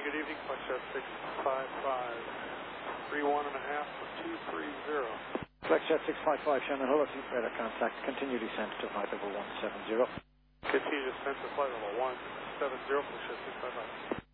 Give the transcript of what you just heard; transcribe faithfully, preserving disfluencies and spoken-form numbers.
good evening. Flexjet six five five, three one and a half for two three zero. Flexjet six five five, Shannon Hull, radar contact. Continue descent to flight level one seven zero. Continue descent to flight level one seven zero, Flexjet six five five.